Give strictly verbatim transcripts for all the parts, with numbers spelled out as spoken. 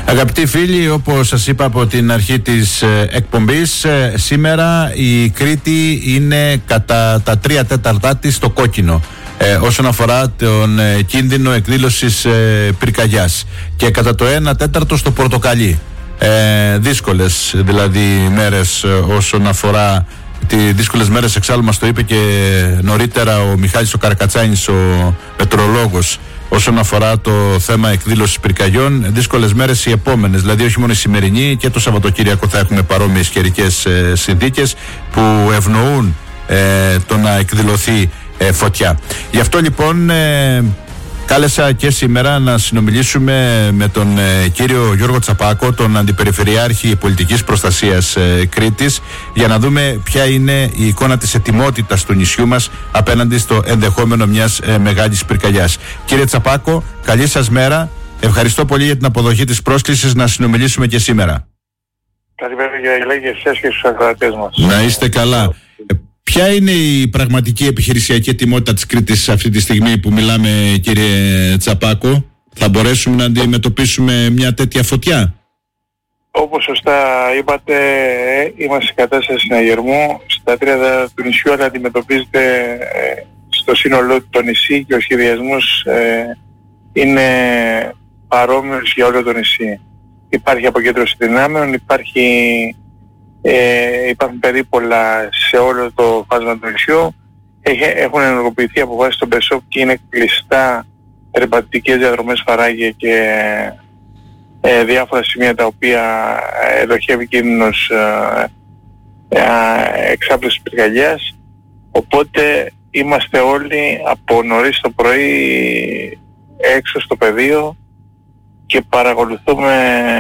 Αγαπητοί φίλοι, όπως σας είπα από την αρχή της εκπομπής, σήμερα η Κρήτη είναι κατά τα τρία τέταρτά της στο κόκκινο ε, όσον αφορά τον ε, κίνδυνο εκδήλωσης ε, πυρκαγιάς και κατά το ένα τέταρτο στο πορτοκαλί. Ε, δύσκολες δηλαδή μέρες ε, όσον αφορά τις δύσκολες μέρες, εξάλλου μας το είπε και νωρίτερα ο Μιχάλης ο Καρακατσάνης, ο μετρολόγος, όσον αφορά το θέμα εκδήλωσης πυρκαγιών. Δύσκολες μέρες οι επόμενες, δηλαδή όχι μόνο η σημερινή, και το Σαββατοκύριακο θα έχουμε παρόμοιες καιρικές ε, συνθήκες που ευνοούν ε, το να εκδηλωθεί ε, φωτιά. Γι' αυτό λοιπόν ε, κάλεσα και σήμερα να συνομιλήσουμε με τον ε, κύριο Γιώργο Τσαπάκο, τον Αντιπεριφερειάρχη Πολιτικής Προστασίας ε, Κρήτης, για να δούμε ποια είναι η εικόνα της ετοιμότητας του νησιού μας απέναντι στο ενδεχόμενο μιας ε, μεγάλης πυρκαγιάς. Κύριε Τσαπάκο, καλή σας μέρα. Ευχαριστώ πολύ για την αποδοχή της πρόσκλησης να συνομιλήσουμε και σήμερα. Καλημέρα για εσάς και στους ακροατές μας. Να είστε καλά. Ποια είναι η πραγματική επιχειρησιακή ετοιμότητα της Κρήτης αυτή τη στιγμή που μιλάμε, κύριε Τσαπάκο? Θα μπορέσουμε να αντιμετωπίσουμε μια τέτοια φωτιά? Όπως σωστά είπατε, είμαστε σε κατάσταση συναγερμού. Στα τρία του νησιού, αλλά αντιμετωπίζεται στο σύνολό του το νησί και ο σχεδιασμός ε, είναι παρόμοιος για όλο το νησί. Υπάρχει αποκέντρωση δυνάμεων, υπάρχει... Ε, υπάρχουν περίπολα σε όλο το φάσμα του νησιού. Έχουν ενεργοποιηθεί αποφάσεις στον ΠΕΣΟΠ και είναι κλειστά περπατητικές διαδρομές, φαράγγια και ε, διάφορα σημεία τα οποία ελοχεύει κίνδυνος ε, ε, εξάπλωσης πυρκαγιάς. Οπότε είμαστε όλοι από νωρίς το πρωί έξω στο πεδίο και παρακολουθούμε,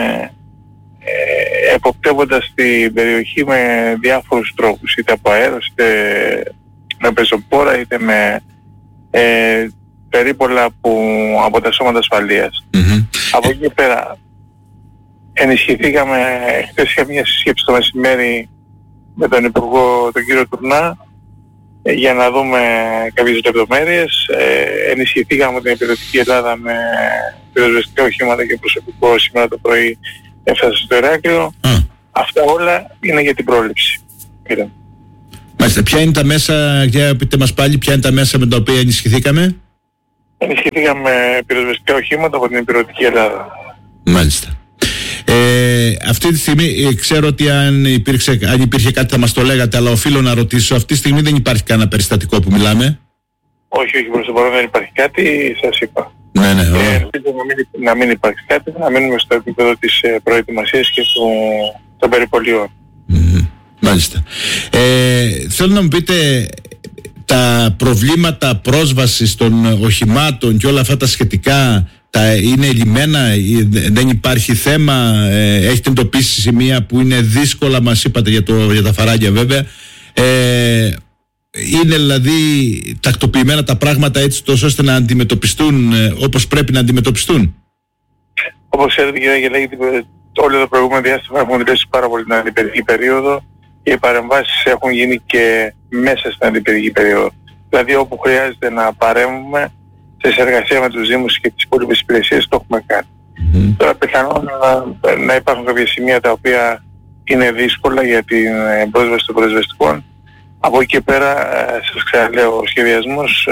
Ε, εποπτεύοντας την περιοχή με διάφορους τρόπους, είτε από αέρος, είτε με πεζοπόρα, είτε με ε, περίπολα που, από τα σώματα ασφαλείας. Mm-hmm. Από εκεί πέρα ενισχυθήκαμε. Χθες είχα μια συσκέψη το μεσημέρι με τον Υπουργό, τον κύριο Τουρνά, ε, για να δούμε κάποιες λεπτομέρειες. Ε, ενισχυθήκαμε με την Υπηρετική Ελλάδα με πυροσβεστικά οχήματα και προσωπικό. Σήμερα το πρωί έφτασε στο Ηράκλειο. Mm. Αυτά όλα είναι για την πρόληψη. Πήρα. Μάλιστα. Ποια είναι τα μέσα, για πείτε μας πάλι, ποια είναι τα μέσα με τα οποία ενισχυθήκαμε? Ενισχυθήκαμε πυροσβεστικά οχήματα από την Υπηρετική Ελλάδα. Μάλιστα. Ε, αυτή τη στιγμή ξέρω ότι αν, υπήρξε, αν υπήρχε κάτι θα μας το λέγατε, αλλά οφείλω να ρωτήσω, αυτή τη στιγμή δεν υπάρχει κανένα περιστατικό που μιλάμε? Όχι, όχι, προς το παρόν δεν υπάρχει κάτι, σας είπα. Ναι, ναι, ε, ελπίζω να μην, να μην υπάρχει κάτι, να μείνουμε στο επίπεδο της ε, προετοιμασίας και του, των περιπολιών. Mm, μάλιστα. Ε, θέλω να μου πείτε, τα προβλήματα πρόσβασης των οχημάτων και όλα αυτά τα σχετικά, τα είναι λυμμένα, δεν υπάρχει θέμα? Ε, έχετε εντοπίσει σημεία που είναι δύσκολα? Μας είπατε για, το, για τα φαράγγια βέβαια. Ε, είναι δηλαδή τακτοποιημένα τα πράγματα έτσι τόσο ώστε να αντιμετωπιστούν ε, όπως πρέπει να αντιμετωπιστούν? Όπως ξέρετε, κύριε Αγγελάκη, όλο το προηγούμενο διάστημα έχουμε δουλέψει πάρα πολύ την αντιπυρική περίοδο και οι παρεμβάσεις έχουν γίνει και μέσα στην αντιπυρική περίοδο. Δηλαδή όπου χρειάζεται να παρέμβουμε σε συνεργασία με τους Δήμους και τις υπόλοιπες υπηρεσίες, το έχουμε κάνει. Mm-hmm. Τώρα πιθανόν να, να υπάρχουν κάποια σημεία τα οποία είναι δύσκολα για την πρόσβαση των πυροσβεστικών. Από εκεί και πέρα, σας ξαναλέω, ο σχεδιασμός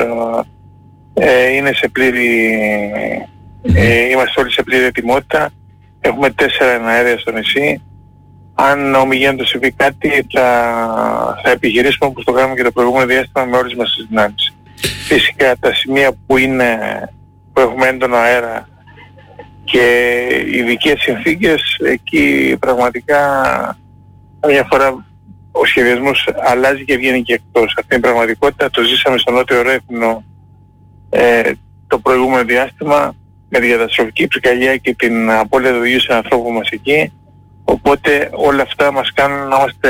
ε, είναι σε πλήρη, ε, είμαστε όλοι σε πλήρη ετοιμότητα. Έχουμε τέσσερα εναέρια στο νησί. Αν ομιγέννητος συμβεί κάτι, θα, θα επιχειρήσουμε όπως το κάνουμε και το προηγούμενο διάστημα με όλες μας τις δυνάμεις. Φυσικά τα σημεία που, είναι, που έχουμε έντονο αέρα και ειδικές συνθήκες, εκεί πραγματικά μια φορά ο σχεδιασμός αλλάζει και βγαίνει και εκτός. Αυτή είναι η πραγματικότητα. Το ζήσαμε στο Νότιο Ρέθινο ε, το προηγούμενο διάστημα με την καταστροφική πυρκαγιά και την απώλεια του υγιούς ανθρώπου μας εκεί. Οπότε όλα αυτά μας κάνουν να είμαστε,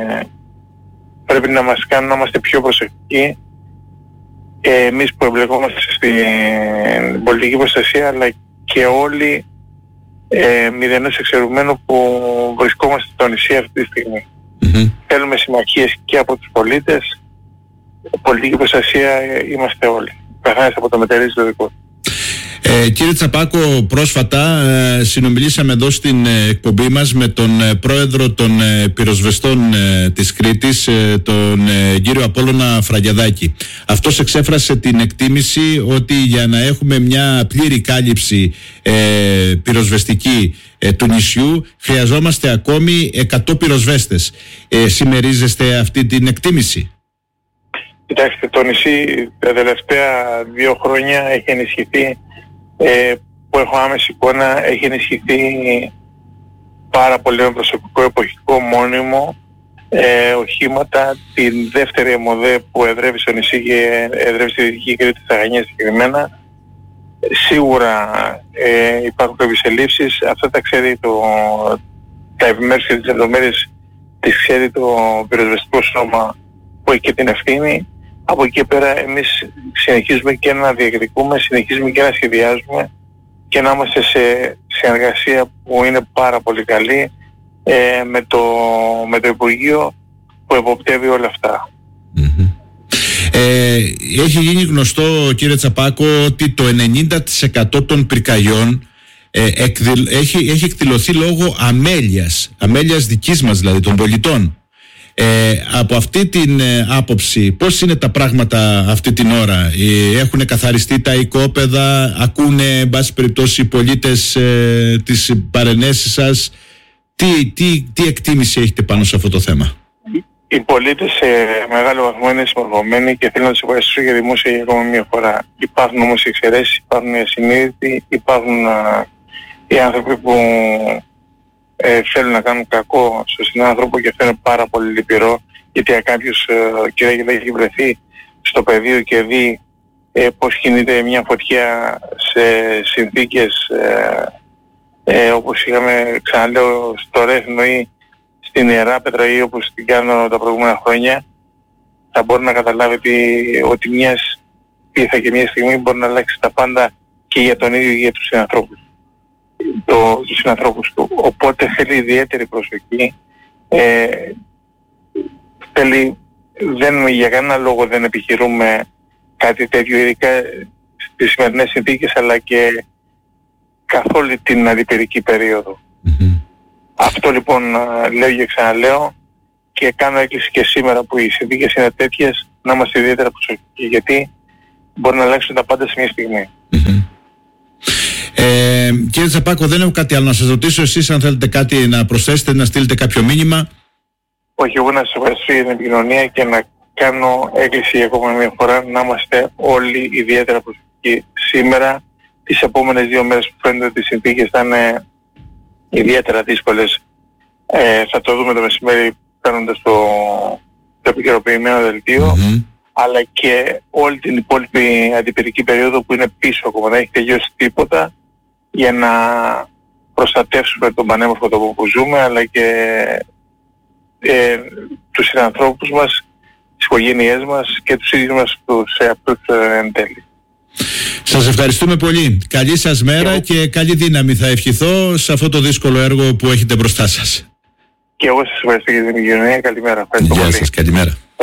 πρέπει να μας κάνουν να είμαστε πιο προσεκτικοί. Ε, εμείς που εμπλεκόμαστε στην πολιτική προστασία, αλλά και όλοι ε, μηδενός εξαιρουμένου που βρισκόμαστε στο νησί αυτή τη στιγμή. Mm-hmm. Θέλουμε συμμαχίες και από τους πολίτες. Πολιτική προστασία είμαστε όλοι. Καθένας από το μετερίζει το δικό του. Ε, κύριε Τσαπάκο, πρόσφατα ε, συνομιλήσαμε εδώ στην ε, εκπομπή μας με τον ε, πρόεδρο των ε, πυροσβεστών ε, της Κρήτης, ε, τον ε, κύριο Απόλλωνα Φραγκιαδάκη. Αυτός εξέφρασε την εκτίμηση ότι για να έχουμε μια πλήρη κάλυψη ε, πυροσβεστική ε, του νησιού χρειαζόμαστε ακόμη εκατό πυροσβέστες. Ε, συμμερίζεστε αυτή την εκτίμηση? Κοιτάξτε, το νησί τα τελευταία δύο χρόνια έχει ενισχυθεί, ε, που έχω άμεση εικόνα, έχει ενισχυθεί πάρα πολύ με προσωπικό εποχικό μόνιμο, ε, οχήματα. Την δεύτερη ΕΜΟΔΕ που εδρεύει στο νησί και εδρεύει στη Δυτική Κρήτη, στα Χανιά συγκεκριμένα, σίγουρα ε, υπάρχουν κάποιες ελλείψεις. Αυτά τα ξέρει το, τα επιμέρους και τις λεπτομέρειες τις ξέρει το πυροσβεστικό σώμα που έχει και την ευθύνη. Από εκεί πέρα εμείς συνεχίζουμε και να διεκδικούμε, συνεχίζουμε και να σχεδιάζουμε και να είμαστε σε συνεργασία που είναι πάρα πολύ καλή ε, με, το, με το Υπουργείο που εποπτεύει όλα αυτά. Mm-hmm. Ε, έχει γίνει γνωστό, κύριε Τσαπάκο, ότι το ενενήντα τοις εκατό των πυρκαγιών ε, εκδηλ, έχει, έχει εκδηλωθεί λόγω αμέλειας, αμέλειας δικής μας δηλαδή, των πολιτών. Ε, από αυτή την ε, άποψη, πώς είναι τα πράγματα αυτή την ώρα? Ε, έχουν καθαριστεί τα οικόπεδα, ακούνε εν πάση περιπτώσει οι πολίτες ε, τις παρενέσεις σας? Τι, τι, τι εκτίμηση έχετε πάνω σε αυτό το θέμα? Οι πολίτες σε μεγάλο βαθμό είναι συμμορφωμένοι και θέλω να τους ευχαριστήσω για δημόσια για ακόμα μια φορά. Υπάρχουν όμως οι εξαιρέσεις, υπάρχουν οι ασυνείδητοι, υπάρχουν α, οι άνθρωποι που ε, θέλουν να κάνουν κακό στον συνάνθρωπο και αυτό είναι πάρα πολύ λυπηρό, γιατί αν κάποιος ε, κύριε Αγγελάκη έχει βρεθεί στο πεδίο και δει ε, πώς κινείται μια φωτιά σε συνθήκες ε, ε, όπως είχαμε, ξαναλέω, στο Ρέθινο ή στην Ιερά Πέτρα ή όπως την κάνω τα προηγούμενα χρόνια, θα μπορεί να καταλάβει ότι, ότι μιας πίθα και μια στιγμή μπορεί να αλλάξει τα πάντα και για τον ίδιο και για τους συνανθρώπους, το, τους συνανθρώπους του. Οπότε θέλει ιδιαίτερη προσοχή, ε, θέλει, δεν, για κανένα λόγο δεν επιχειρούμε κάτι τέτοιο, ειδικά στις σημερινές συνθήκες, αλλά και καθ' όλη την αντιπυρική περίοδο. Mm-hmm. Αυτό λοιπόν λέω και ξαναλέω και κάνω έκκληση και σήμερα που οι συνθήκες είναι τέτοιες να είμαστε ιδιαίτερα προσεκτικοί, γιατί μπορεί να αλλάξουν τα πάντα σε μια στιγμή. Mm-hmm. Ε, κύριε Τσαπάκο, δεν έχω κάτι άλλο να σας ρωτήσω. Εσείς αν θέλετε κάτι να προσθέσετε, να στείλετε κάποιο μήνυμα? Όχι, εγώ να σας ευχαριστήσω για την επικοινωνία και να κάνω έκκληση για ακόμα μια φορά να είμαστε όλοι ιδιαίτερα προσεκτικοί. Σήμερα, τις επόμενες δύο μέρες που φαίνεται ότι οι συνθήκες θα είναι ιδιαίτερα δύσκολες, ε, θα το δούμε το μεσημέρι παίρνοντας το, το επικαιροποιημένο δελτίο, mm-hmm. αλλά και όλη την υπόλοιπη αντιπυρική περίοδο που είναι πίσω ακόμα, δεν έχει τελειώσει τίποτα, για να προστατεύσουμε τον πανέμορφο τόπο που ζούμε, αλλά και ε, τους συνανθρώπους μας, τις οικογένειές μας και τους ίδιους μας τους εαυτούς ε, εν τέλει. Σας ευχαριστούμε πολύ. Καλή σας μέρα και, και καλή δύναμη θα ευχηθώ σε αυτό το δύσκολο έργο που έχετε μπροστά σας. Και εγώ σας ευχαριστώ για την επικοινωνία. Καλημέρα. Ευχαριστώ Γεια πολύ. σας, καλημέρα.